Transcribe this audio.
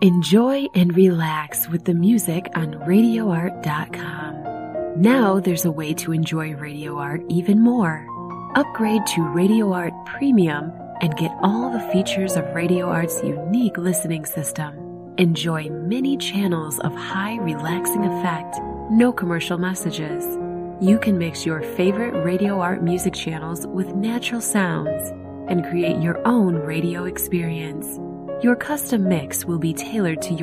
Enjoy and relax with the music on RadioArt.com. Now there's a way to enjoy Radio Art even more. Upgrade to Radio Art Premium and get all the features of Radio Art's unique listening system. Enjoy many channels of high relaxing effect, no commercial messages. You can mix your favorite Radio Art music channels with natural sounds and create your own radio experience. Your custom mix will be tailored to